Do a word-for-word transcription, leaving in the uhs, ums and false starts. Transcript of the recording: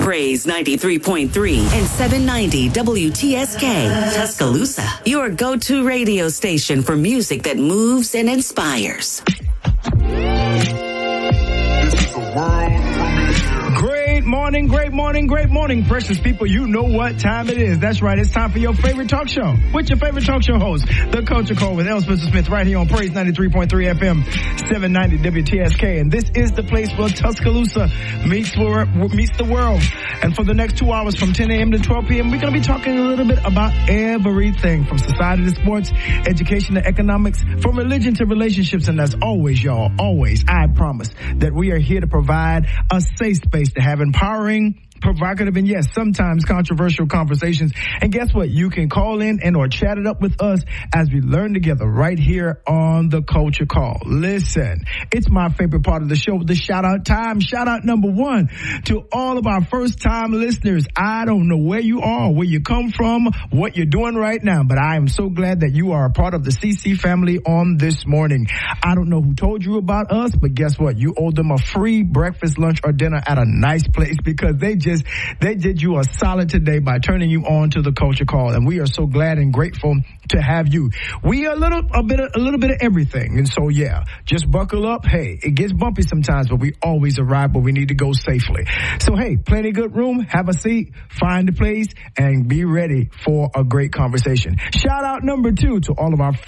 Praise ninety-three point three and seven ninety W T S K, Tuscaloosa. Your go-to radio station for music that moves and inspires. Great morning, great morning, great morning, precious people. You know what time it is. That's right. It's time for your favorite talk show. With your favorite talk show host, The Culture Call with L. Spencer Smith, right here on Praise ninety-three point three F M, seven ninety W T S K. And this is the place where Tuscaloosa meets, meets the world. And for the next two hours from ten a.m. to twelve p.m., we're going to be talking a little bit about everything from society to sports, education to economics, from religion to relationships. And as always, y'all, always, I promise that we are here to provide a safe space to have empowering, provocative, and yes, sometimes controversial conversations. And guess what? You can call in and or chat it up with us as we learn together right here on The Culture Call. Listen, it's my favorite part of the show, the shout out time. Shout out number one to all of our first time listeners. I don't know where you are, where you come from, what you're doing right now, but I am so glad that you are a part of the C C family on this morning. I don't know who told you about us, but guess what? You owe them a free breakfast, lunch, or dinner at a nice place because they just Just, they did you a solid today by turning you on to The Culture Call, and we are so glad and grateful to have you. We are a little, a bit, of, a little bit of everything, and so yeah, just buckle up. Hey, it gets bumpy sometimes, but we always arrive where we need to go safely. So hey, plenty of good room. Have a seat, find a place, and be ready for a great conversation. Shout out number two to all of our